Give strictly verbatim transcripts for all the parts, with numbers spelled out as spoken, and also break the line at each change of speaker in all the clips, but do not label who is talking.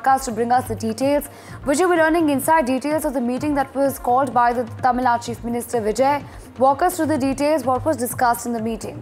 broadcast to bring us the details. Vijay, we're learning inside details of the meeting that was called by the Tamil Nadu Chief Minister Vijay. Walk us through the details. What was discussed in the meeting?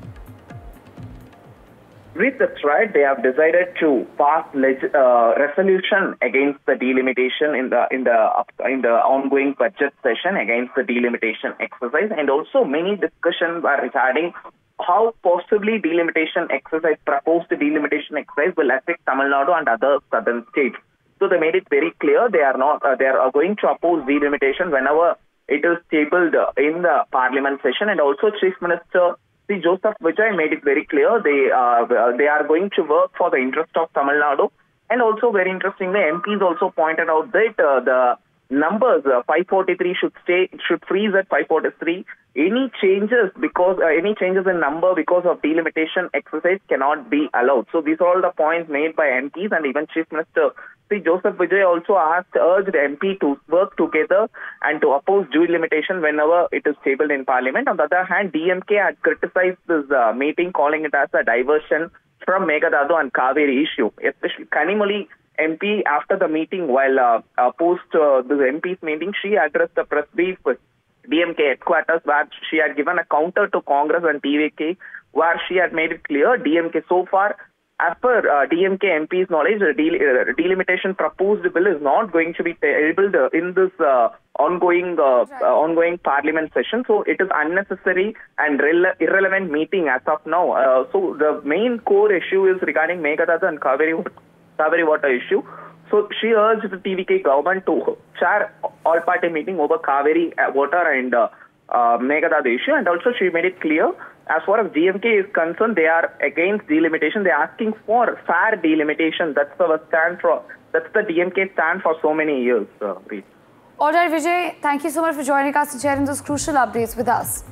With that's right, they have decided to pass uh, resolution against the delimitation in the in the in the ongoing budget session against the delimitation exercise, and also many discussions are regarding how possibly delimitation exercise, proposed delimitation exercise, will affect Tamil Nadu and other southern states. So they made it very clear they are not uh, they are going to oppose delimitation whenever it is tabled in the parliament session, and also Chief Minister See, Joseph Vijay made it very clear they uh, they are going to work for the interest of Tamil Nadu, and also very interestingly, M Ps also pointed out that uh, the numbers uh, five forty-three should stay should freeze at five forty-three. Any changes because uh, any changes in number because of delimitation exercise cannot be allowed. So these are all the points made by M Ps, and even Chief Minister See, Joseph Vijay also asked urged M P to work together and to oppose delimitation whenever it is tabled in Parliament. On the other hand, D M K had criticized this uh, meeting, calling it as a diversion from Meghalaya and Kaveri issue. Especially Kanimozhi M P, after the meeting, while uh, uh, post uh, the M P's meeting, she addressed the press brief with D M K headquarters, where she had given a counter to Congress and T V K, where she had made it clear D M K so far, as per uh, D M K M P's knowledge, the del uh, delimitation proposed bill is not going to be tabled uh, in this uh, ongoing uh, uh, ongoing parliament session. So it is unnecessary and irrelevant meeting as of now. Uh, so the main core issue is regarding Meghalaya and Kaveri, Kaveri water issue. So she urged the T V K government to chair all-party meeting over Kaveri water and uh, uh, Meghalaya issue, and also she made it clear, as far as D M K is concerned, they are against delimitation. They are asking for fair delimitation. That's our stand for. That's the D M K stand for so many years. Uh,
All right, Vijay. Thank you so much for joining us and sharing those crucial updates with us.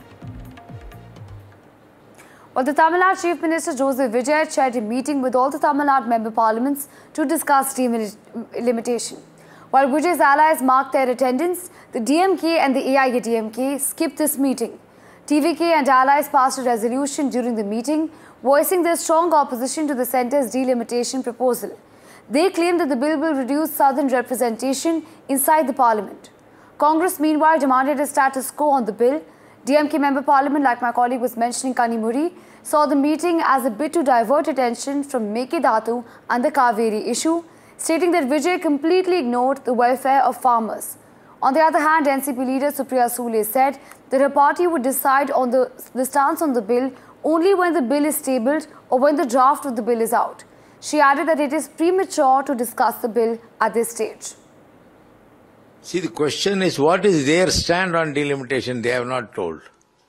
Well, the Tamil Nadu Chief Minister Joseph Vijay chaired a meeting with all the Tamil Nadu member parliaments to discuss delimitation. While Vijay's allies marked their attendance, the D M K and the A I A D M K skipped this meeting. T V K and allies passed a resolution during the meeting, voicing their strong opposition to the centre's delimitation proposal. They claimed that the bill will reduce southern representation inside the parliament. Congress, meanwhile, demanded a status quo on the bill. D M K member parliament, like my colleague was mentioning, Kanimozhi, saw the meeting as a bid to divert attention from Meghalaya and the Kaveri issue, stating that Vijay completely ignored the welfare of farmers. On the other hand, N C P leader Supriya Sule said that her party would decide on the, the stance on the bill only when the bill is tabled or when the draft of the bill is out. She added that it is premature to discuss the bill at this stage.
See, the question is, what is their stand on delimitation? They have not told.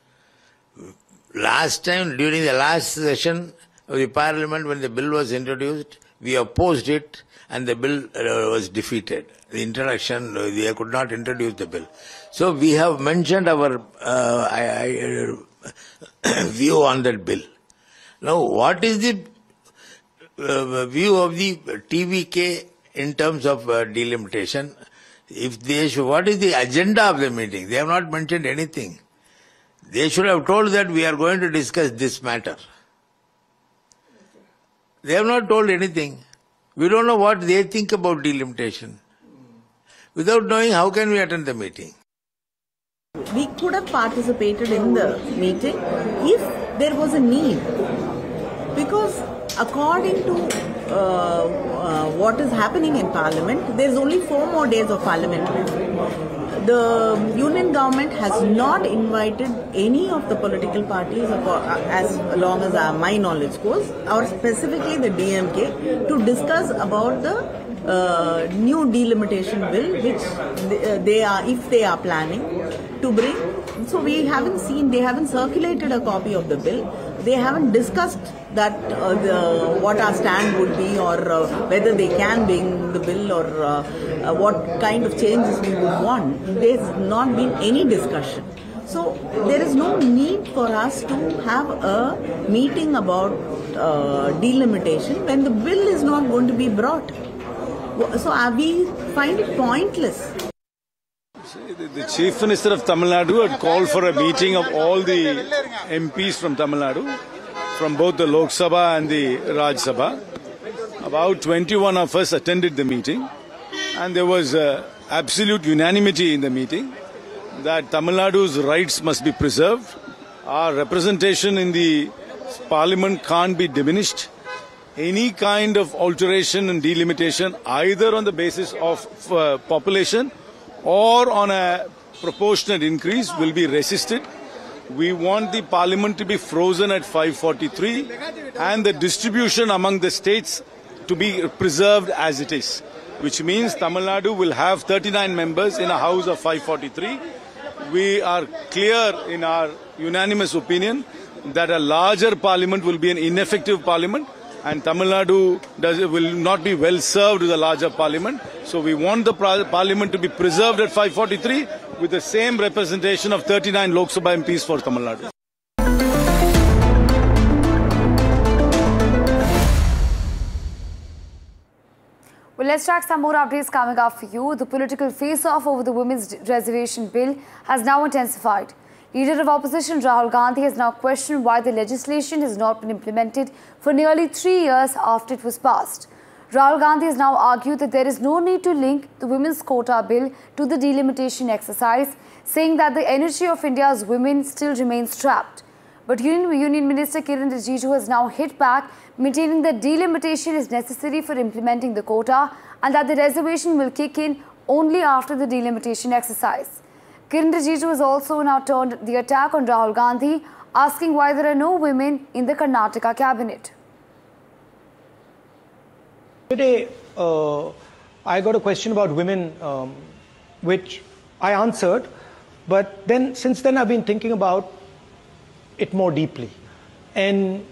Last time, during the last session of the parliament, when the bill was introduced, we opposed it and the bill uh, was defeated. The introduction, uh, they could not introduce the bill. So we have mentioned our uh, I, I, uh, view on that bill. Now, what is the uh, view of the T V K in terms of uh, delimitation? If they should, what is the agenda of the meeting? They have not mentioned anything. They should have told that we are going to discuss this matter. They have not told anything. We don't know what they think about delimitation. Without knowing, how can we attend the meeting?
We could have participated in the meeting if there was a need. Because according to uh, uh, what is happening in Parliament, there is only four more days of parliamentary. The union government has not invited any of the political parties, as long as my knowledge goes, or specifically the D M K, to discuss about the uh, new delimitation bill, which they are, if they are planning to bring. So we haven't seen, they haven't circulated a copy of the bill. They haven't discussed that uh, the, what our stand would be, or uh, whether they can bring the bill, or uh, uh, what kind of changes we would want. There's not been any discussion. So there is no need for us to have a meeting about uh, delimitation when the bill is not going to be brought. So uh, we find it pointless.
The Chief Minister of Tamil Nadu had called for a meeting of all the M Ps from Tamil Nadu, from both the Lok Sabha and the Raj Sabha. About twenty-one of us attended the meeting, and there was uh, absolute unanimity in the meeting that Tamil Nadu's rights must be preserved. Our representation in the Parliament can't be diminished. Any kind of alteration and delimitation, either on the basis of uh, population or on a proportionate increase, will be resisted. We want the Parliament to be frozen at five forty-three and the distribution among the states to be preserved as it is, which means Tamil Nadu will have thirty-nine members in a house of five forty-three. We are clear in our unanimous opinion that a larger Parliament will be an ineffective Parliament, and Tamil Nadu does, will not be well served with a larger Parliament. So we want the Parliament to be preserved at five forty-three with the same representation of thirty-nine Lok Sabha M Ps for Tamil Nadu.
Well, let's track some more updates coming up for you. The political face-off over the Women's Reservation Bill has now intensified. Leader of Opposition Rahul Gandhi has now questioned why the legislation has not been implemented for nearly three years after it was passed. Rahul Gandhi has now argued that there is no need to link the Women's Quota Bill to the delimitation exercise, saying that the energy of India's women still remains trapped. But Union, Union Minister Kiren Rijiju has now hit back, maintaining that delimitation is necessary for implementing the quota and that the reservation will kick in only after the delimitation exercise. Kiren Rijiju has also now turned the attack on Rahul Gandhi, asking why there are no women in the Karnataka cabinet.
Today, uh, I got a question about women, um, which I answered, but then since then I've been thinking about it more deeply. And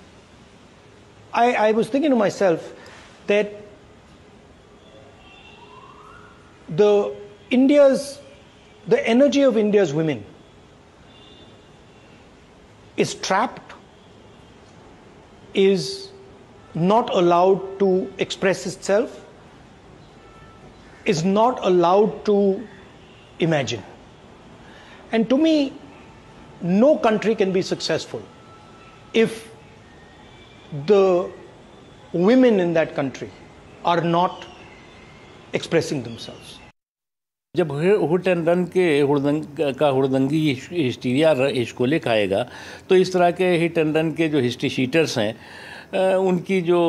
I, I was thinking to myself that the India's, the energy of India's women is trapped, is not allowed to express itself, is not allowed to imagine. And to me, no country can be successful if the women in that country are not expressing themselves.
जब हुट and run के हुड़दंग का हुड़दंगी hysteria हिचकोले खाएगा तो इस तरह के hit and run के जो हिस्ट्री शीटर्स हैं उनकी जो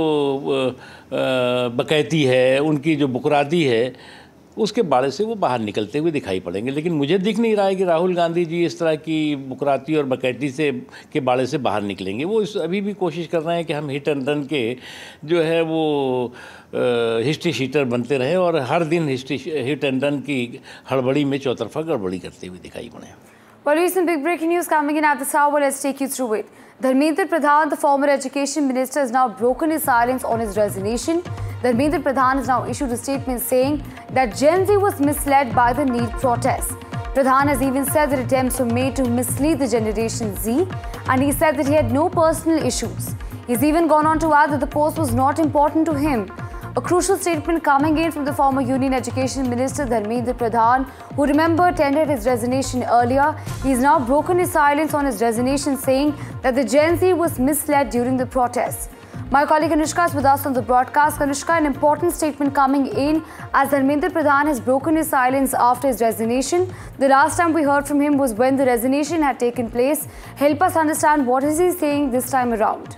बकैती है, उनकी जो बुकरादी है, उसके बाड़े से वो बाहर निकलते हुए दिखाई पड़ेंगे। लेकिन मुझे दिख नहीं रहा है कि राहुल गांधी जी इस तरह की बुकराती और बकैती से के बाड़े से बाहर निकलेंगे। वो इस अभी भी कोशिश कर रहे हैं कि हम हिट एंड रन के जो है वो हिस्ट्री शीटर बनते रहे और हर दिन हिस्ट्री हिट एंड रन की हड़बड़ी में चौतरफा गड़बड़ी करते हुए दिखाई पड़े।
Well, recent big breaking news coming in at this hour. Let's take you through it. Dharmendra Pradhan, the former education minister, has now broken his silence on his resignation. Dharmendra Pradhan has now issued a statement saying that Gen Z was misled by the NEET protests. Pradhan has even said that attempts were made to mislead the Generation Z, and he said that he had no personal issues. He's even gone on to add that the post was not important to him. A crucial statement coming in from the former Union Education Minister Dharmendra Pradhan, who remember tendered his resignation earlier. He's now broken his silence on his resignation, saying that the Gen Z was misled during the protests. My colleague Anushka is with us on the broadcast. Anushka, an important statement coming in as Dharmendra Pradhan has broken his silence after his resignation. The last time we heard from him was when the resignation had taken place. Help us understand what is he saying this time around.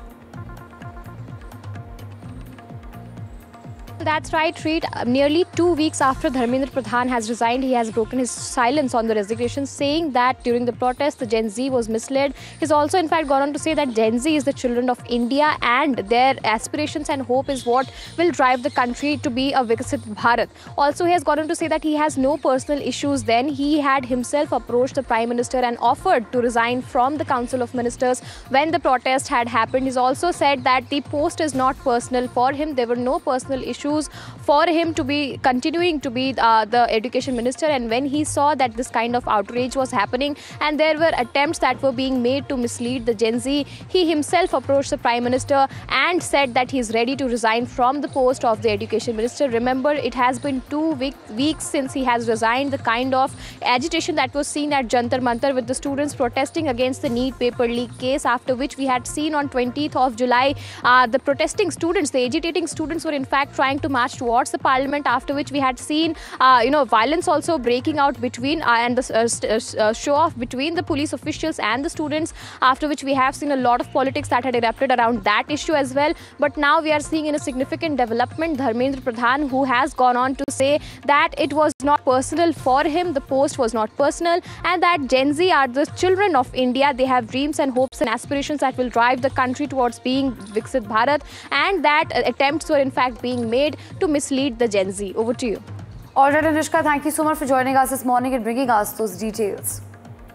That's right, Treat. Uh, nearly two weeks after Dharmendra Pradhan has resigned, he has broken his silence on the resignation, saying that during the protest, the Gen Z was misled. He's also, in fact, gone on to say that Gen Z is the children of India and their aspirations and hope is what will drive the country to be a Viksit Bharat. Also, he has gone on to say that he has no personal issues. Then he had himself approached the Prime Minister and offered to resign from the Council of Ministers when the protest had happened. He's also said that the post is not personal for him. There were no personal issues. choose for him to be continuing to be uh, the education minister. And when he saw that this kind of outrage was happening and there were attempts that were being made to mislead the Gen Z, he himself approached the Prime Minister and said that he is ready to resign from the post of the education minister. Remember, it has been two week, weeks since he has resigned. The kind of agitation that was seen at Jantar Mantar with the students protesting against the NEET paper leak case, after which we had seen on twentieth of July uh, the protesting students, the agitating students were in fact trying to march towards the parliament, after which we had seen uh, you know violence also breaking out between uh, and the uh, uh, show off between the police officials and the students, after which we have seen a lot of politics that had erupted around that issue as well. But now we are seeing in a significant development Dharmendra Pradhan, who has gone on to say that it was not personal for him, the post was not personal, and that Gen Z are the children of India. They have dreams and hopes and aspirations that will drive the country towards being Viksit Bharat, and that attempts were in fact being made to mislead the Gen Z. Over to you.
All right, Anushka, thank you so much for joining us this morning and bringing us those details.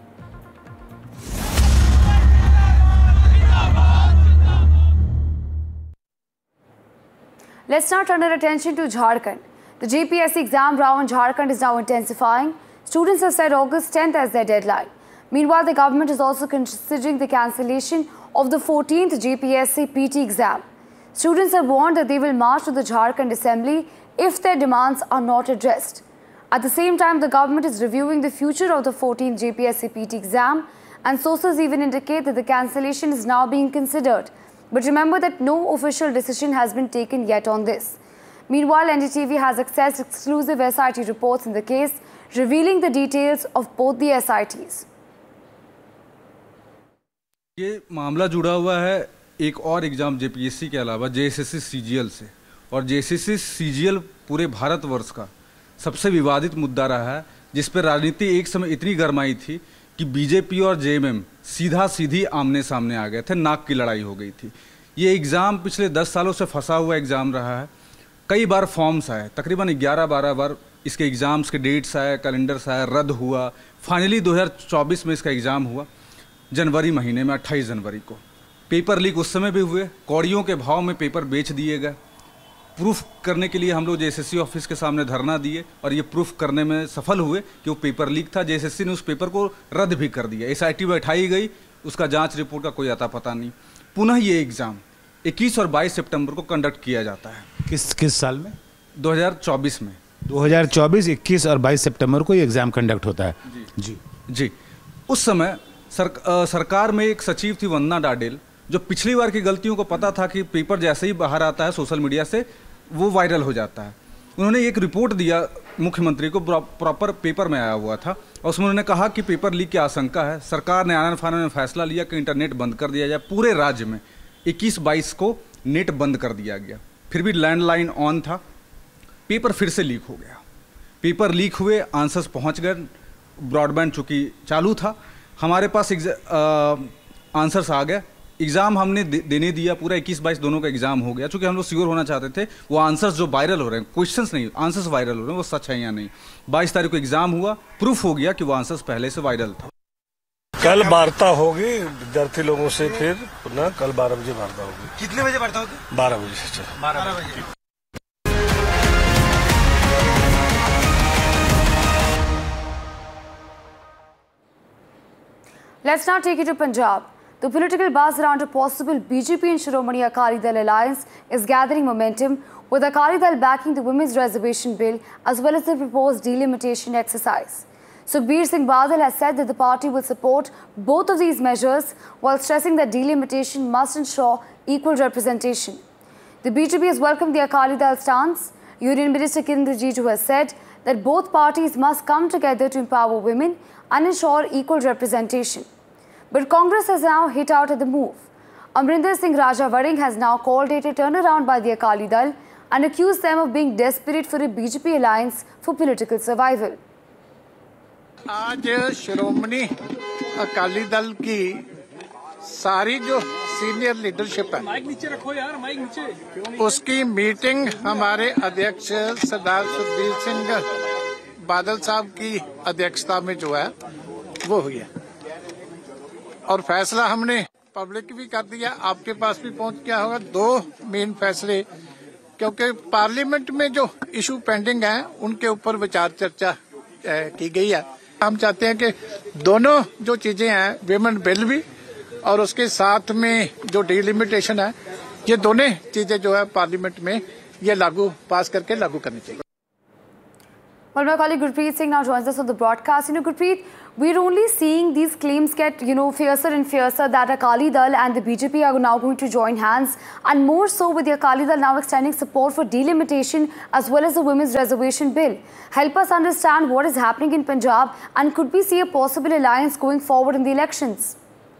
Let's now turn our attention to Jharkhand. The J P S C exam round in Jharkhand is now intensifying. Students have set August tenth as their deadline. Meanwhile, the government is also considering the cancellation of the fourteenth J P S C P T exam. Students are warned that they will march to the Jharkhand Assembly if their demands are not addressed. At the same time, the government is reviewing the future of the fourteenth J P S C P T exam, and sources even indicate that the cancellation is now being considered. But remember that no official decision has been taken yet on this. Meanwhile, N D T V has accessed exclusive S I T reports in the case, revealing the details of both the S I Ts.
ये मामला जुड़ा हुआ है एक और exam JPSC के अलावा JSSC CGL से, और जेएसएससी सीजीएल पूरे भारतवर्ष का सबसे विवादित मुद्दा रहा है, जिस पर राजनीति एक समय इतनी गरमाई थी कि बीजेपी और जेएमएम सीधा सीधी आमने सामने आ गए थे, नाक की लड़ाई हो गई थी। ये एग्ज़ाम पिछले दस सालों से फंसा हुआ एग्ज़ाम रहा है। कई बार फॉर्म्स आए, तकरीबन ग्यारह बारह बार इसके एग्ज़ाम्स के डेट्स आए, कैलेंडर्स आए, रद्द हुआ। फाइनली दो हज़ार चौबीस में इसका एग्ज़ाम हुआ, जनवरी महीने में अट्ठाईस जनवरी को। पेपर लीक उस समय भी हुए, कौड़ियों के भाव में पेपर बेच दिए गए। प्रूफ करने के लिए हम लोग जेएसएससी ऑफिस के सामने धरना दिए और ये प्रूफ करने में सफल हुए कि वो पेपर लीक था। जेएसएससी ने उस पेपर को रद्द भी कर दिया, एसआईटी बैठाई गई, उसका जांच रिपोर्ट का कोई अता पता नहीं। पुनः ये एग्ज़ाम इक्कीस और बाईस सितंबर को कंडक्ट किया जाता है। किस किस साल में? दो हज़ार चौबीस में।
दो हज़ार चौबीस इक्कीस और बाईस सितंबर को ये एग्ज़ाम कंडक्ट होता है।
जी जी जी। उस समय सर, आ, सरकार में एक सचिव थी वंदना डाडेल, जो पिछली बार की गलतियों को पता था कि पेपर जैसे ही बाहर आता है सोशल मीडिया से वो वायरल हो जाता है। उन्होंने एक रिपोर्ट दिया मुख्यमंत्री को, प्रॉपर पेपर में आया हुआ था, और उसमें उन्होंने कहा कि पेपर लीक की आशंका है। सरकार ने आनन फानन में फैसला लिया कि इंटरनेट बंद कर दिया जाए। पूरे राज्य में इक्कीस बाईस को नेट बंद कर दिया गया, फिर भी लैंडलाइन ऑन था। पेपर फिर से लीक हो गया, पेपर लीक हुए, आंसर्स पहुंच गए, ब्रॉडबैंड चूँकि चालू था, हमारे पास आंसर्स आ गए। एग्ज़ाम हमने दे, देने दिया, पूरा इक्कीस बाईस दोनों का एग्ज़ाम हो गया। चूँकि हम लोग श्योर होना चाहते थे वो आंसर्स जो वायरल हो रहे हैं, क्वेश्चंस नहीं, आंसर्स वायरल हो रहे हैं, वो सच है या नहीं। बाईस तारीख को एग्ज़ाम हुआ, प्रूफ हो गया कि वो आंसर्स पहले से वायरल था।
कल वार्ता होगी विद्यार्थी लोगों से, फिर पुनः कल बारह बजे वार्ता होगी।
कितने बजे वार्ता होगी?
बारह बजे से
बारह बजे।
Let's now take you to Punjab. The political buzz around a possible B J P and Shiromani Akali Dal alliance is gathering momentum, with Akali Dal backing the Women's Reservation Bill as well as the proposed delimitation exercise. Sukhbir Singh Badal has said that the party will support both of these measures while stressing that delimitation must ensure equal representation. The B J P has welcomed the Akali Dal stance. Union Minister Kiran Rijiju has said that both parties must come together to empower women and ensure equal representation. But Congress has now hit out at the move. Amrinder Singh Raja Varing has now called it a turnaround by the Akali Dal and accused them of being desperate for a B J P alliance for political survival.
आज श्रोमणी अकाली दल की सारी जो senior leadership है, mic नीचे रखो यार, mic नीचे, उसकी मीटिंग हमारे अध्यक्ष सरदार सुखबीर सिंह बादल साहब की अध्यक्षता में जो है वो हुई है, और फैसला हमने पब्लिक भी कर दिया, आपके पास भी पहुंच गया होगा। दो मेन फैसले क्योंकि पार्लियामेंट में जो इशू पेंडिंग है उनके ऊपर विचार चर्चा की गई है। हम चाहते हैं कि दोनों जो चीजें हैं, विमेन बिल भी और उसके साथ में जो डिलिमिटेशन है, ये दोनों चीजें जो है पार्लियामेंट में ये लागू पास करके लागू करनी चाहिए।
Well, my colleague Gurpreet Singh now joins us on the broadcast. You know, Gurpreet, we're only seeing these claims get, you know, fiercer and fiercer that Akali Dal and the B J P are now going to join hands, and more so with the Akali Dal now extending support for delimitation as well as the Women's Reservation Bill. Help us understand what is happening in Punjab, and could we see a possible alliance going forward in the elections?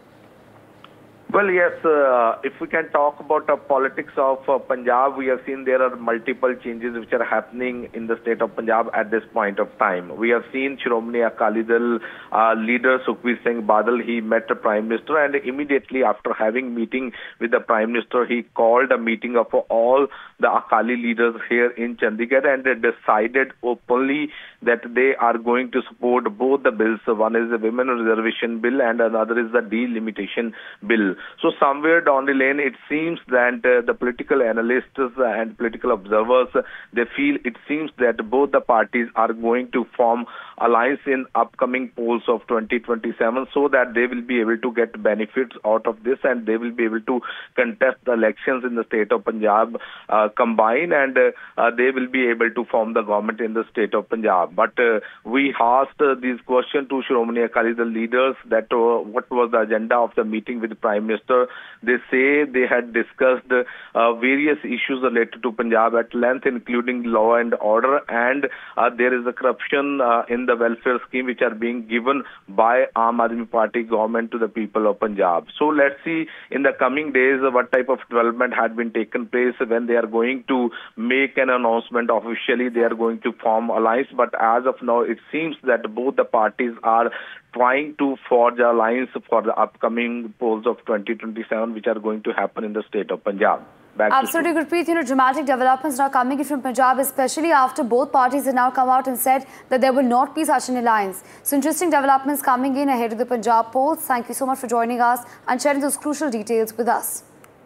Well, yes, uh, if we can talk about the politics of uh, Punjab, we have seen there are multiple changes which are happening in the state of Punjab at this point of time. We have seen Shiromani Akali Dal uh, leader Sukhbir Singh Badal, he met the Prime Minister, and immediately after having meeting with the Prime Minister, he called a meeting of all the Akali leaders here in Chandigarh, and they decided openly that they are going to support both the bills. One is the Women Reservation Bill and another is the Delimitation Bill. So somewhere down the lane, it seems that uh, the political analysts and political observers, they feel it seems that both the parties are going to form alliance in upcoming polls of twenty twenty-seven, so that they will be able to get benefits out of this, and they will be able to contest the elections in the state of Punjab uh, combined, and uh, uh, they will be able to form the government in the state of Punjab. But uh, we asked uh, this question to Shiromani Akali Dal leaders that uh, what was the agenda of the meeting with the Prime Minister. They say they had discussed uh, various issues related to Punjab at length, including law and order, and uh, there is a corruption uh, in the welfare scheme which are being given by Aam Aadmi Party government to the people of Punjab. So let's see in the coming days what type of development had been taken place when they are going to make an announcement officially. They are going to form alliance, but as of now it seems that both the parties are trying to forge alliance for the upcoming polls of twenty twenty-seven, which are going to happen in the state of Punjab. Back
Absolutely, Gurpreet. You know, dramatic developments now coming in from Punjab, especially after both parties have now come out and said that there will not be such an alliance. So interesting developments coming in ahead of the Punjab polls. Thank you so much for joining us and sharing those crucial details with us.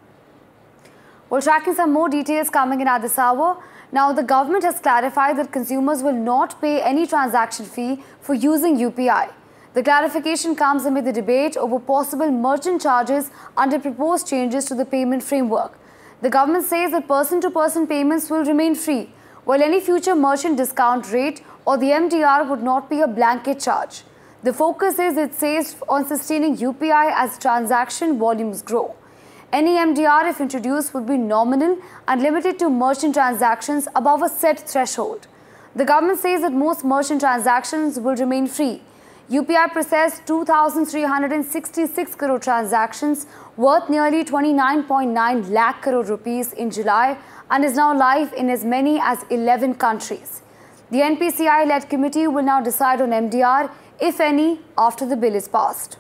We're tracking some more details coming in at this hour. Now, the government has clarified that consumers will not pay any transaction fee for using U P I. The clarification comes amid the debate over possible merchant charges under proposed changes to the payment framework. The government says that person-to-person payments will remain free, while any future merchant discount rate or the M D R would not be a blanket charge. The focus is, it says, on sustaining U P I as transaction volumes grow. Any M D R, if introduced, would be nominal and limited to merchant transactions above a set threshold. The government says that most merchant transactions will remain free. U P I processed two thousand three hundred sixty-six crore transactions worth nearly twenty-nine point nine lakh crore rupees in July and is now live in as many as eleven countries. The N P C I-led committee will now decide on M D R, if any, after the bill is passed.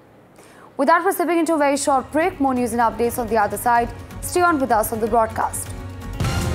With that, we're stepping into a very short break. More news and updates on the other side. Stay on with us on the broadcast.